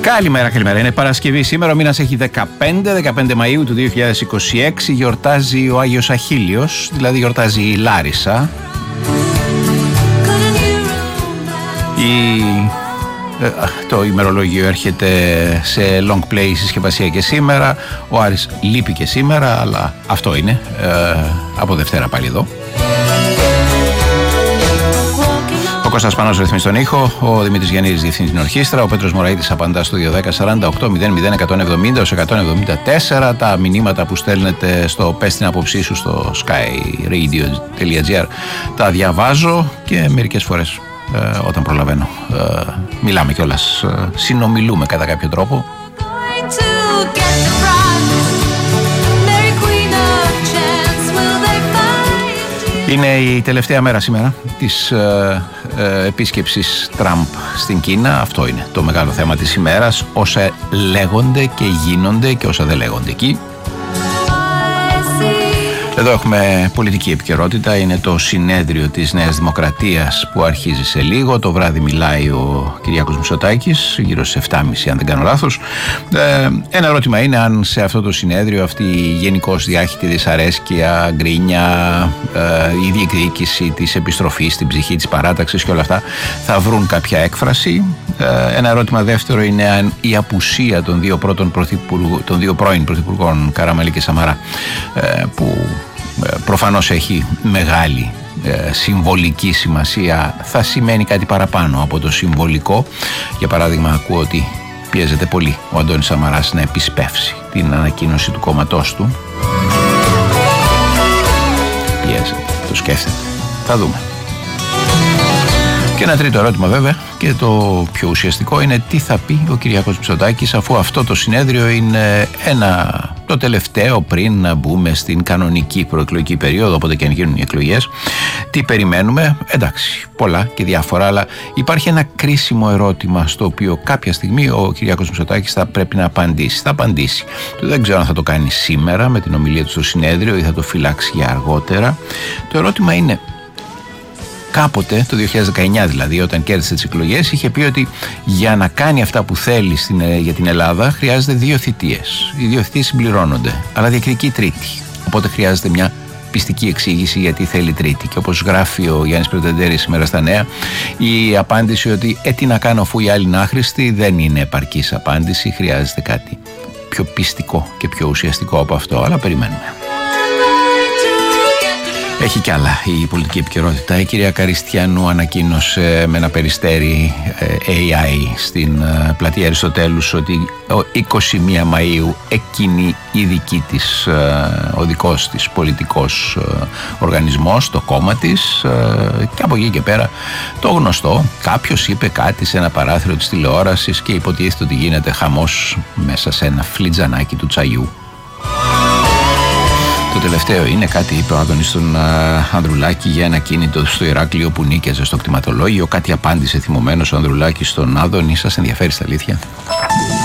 Καλημέρα. Είναι Παρασκευή σήμερα, ο μήνας έχει 15 Μαΐου του 2026, γιορτάζει ο Άγιος Αχίλιος, δηλαδή γιορτάζει η Λάρισα. Το ημερολόγιο έρχεται σε long play συσκευασία και σήμερα, ο Άρης λείπει και σήμερα, αλλά αυτό είναι, από Δευτέρα πάλι εδώ. Ο Κώστας Πανός ρυθμίζει τον ήχο, ο Δημήτρης Γιαννίδης διευθύνει την ορχήστρα, ο Πέτρος Μωραΐτης απαντά στο 210-48-00-170-174. Τα μηνύματα που στέλνετε στο πες την άποψή σου στο skyradio.gr τα διαβάζω και μερικές φορές όταν προλαβαίνω μιλάμε κιόλας, συνομιλούμε κατά κάποιο τρόπο. Είναι η τελευταία μέρα σήμερα της επίσκεψης Τραμπ στην Κίνα. Αυτό είναι το μεγάλο θέμα της ημέρας. Όσα λέγονται και γίνονται και όσα δεν λέγονται εκεί. Εδώ έχουμε πολιτική επικαιρότητα. Είναι το συνέδριο της Νέας Δημοκρατίας που αρχίζει σε λίγο. Το βράδυ μιλάει ο Κυριάκος Μητσοτάκης, γύρω στις 7.30 αν δεν κάνω λάθος. Ένα ερώτημα είναι αν σε αυτό το συνέδριο αυτή η γενικώς διάχυτη δυσαρέσκεια, γκρίνια, η διεκδίκηση της επιστροφής στην ψυχή της παράταξης και όλα αυτά θα βρουν κάποια έκφραση. Ένα ερώτημα δεύτερο είναι αν η απουσία των δύο πρώην πρωθυπουργών Καραμανλή και Σαμαρά, που προφανώς έχει μεγάλη συμβολική σημασία, θα σημαίνει κάτι παραπάνω από το συμβολικό. Για παράδειγμα, ακούω ότι πιέζεται πολύ ο Αντώνης Σαμαράς να επισπεύσει την ανακοίνωση του κόμματός του. Πιέζεται, το σκέφτεται, θα δούμε. Και ένα τρίτο ερώτημα βέβαια, και το πιο ουσιαστικό, είναι τι θα πει ο Κυριάκος Μητσοτάκης, αφού αυτό το συνέδριο είναι το τελευταίο πριν να μπούμε στην κανονική προεκλογική περίοδο, όποτε και αν γίνουν οι εκλογές. Τι περιμένουμε? Εντάξει, πολλά και διάφορα, αλλά υπάρχει ένα κρίσιμο ερώτημα στο οποίο κάποια στιγμή ο Κυριάκος Μητσοτάκης θα πρέπει να απαντήσει. Θα απαντήσει. Δεν ξέρω αν θα το κάνει σήμερα με την ομιλία του στο συνέδριο ή θα το φυλάξει για αργότερα. Το ερώτημα είναι, κάποτε, το 2019 δηλαδή, όταν κέρδισε τις εκλογές, είχε πει ότι για να κάνει αυτά που θέλει για την Ελλάδα χρειάζεται 2 θητείες. Οι 2 θητείες συμπληρώνονται, αλλά διεκδικεί τρίτη. Οπότε χρειάζεται μια πιστική εξήγηση γιατί θέλει τρίτη. Και όπως γράφει ο Γιάννης Πρετεντέρης σήμερα στα Νέα, η απάντηση ότι τι να κάνω αφού οι άλλοι είναι άχρηστοι δεν είναι επαρκής απάντηση. Χρειάζεται κάτι πιο πιστικό και πιο ουσιαστικό από αυτό, αλλά περιμένουμε. Έχει κι άλλα η πολιτική επικαιρότητα. Η κυρία Καριστιανού ανακοίνωσε με ένα περιστέρι AI στην πλατεία Αριστοτέλους ότι 21 Μαΐου εκείνη η δική της, ο δικός της πολιτικός οργανισμός, το κόμμα της, και από εκεί και πέρα το γνωστό. Κάποιος είπε κάτι σε ένα παράθυρο της τηλεόρασης και υποτίθεται ότι γίνεται χαμός μέσα σε ένα φλιτζανάκι του τσαγιού. Το τελευταίο είναι κάτι είπε ο Άδωνης στον Ανδρουλάκη για ένα κίνητο στο Ηράκλειο που νίκιαζε στο κτηματολόγιο. Κάτι απάντησε θυμωμένος ο Ανδρουλάκης στον Άδωνη. Σας ενδιαφέρει στα αλήθεια?